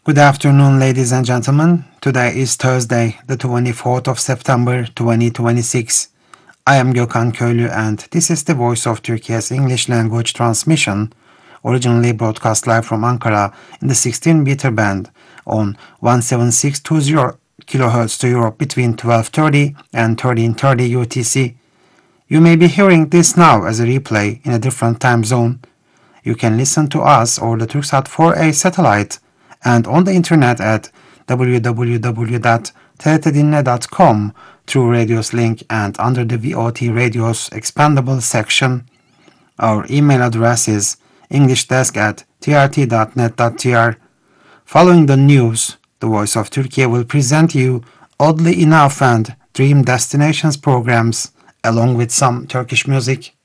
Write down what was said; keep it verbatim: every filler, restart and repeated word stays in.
Good afternoon, ladies and gentlemen. Today is Thursday, the twenty-fourth of September, twenty twenty-six. I am Gökhan Köylü and this is the Voice of Turkey's English language transmission, originally broadcast live from Ankara in the sixteen meter band on one seven six two zero kilohertz to Europe between twelve thirty and thirteen thirty U T C. You may be hearing this now as a replay in a different time zone. You can listen to us or the Turksat four A satellite and on the internet at w w w dot t r t dinle dot com through Radios link and under the V O T Radios expandable section. Our email address is englishdesk at t r t dot net dot t r. Following the news, the Voice of Turkey will present you Oddly Enough and Dream Destinations programs along with some Turkish music.